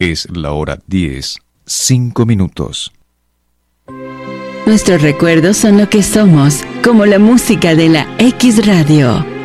Es la hora 10, 5 minutos. Nuestros recuerdos son lo que somos, como la música de la X Radio.